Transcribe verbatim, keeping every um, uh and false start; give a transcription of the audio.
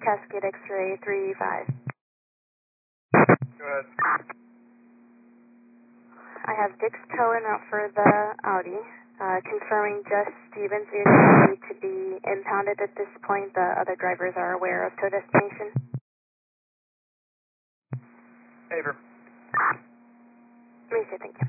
Cascade X-ray three five. Go ahead. I have Dick's towing out for the Audi, uh, confirming just Stevens vehicle to be impounded at this point. The other drivers are aware of tow destination. Haver. Let me say thank you.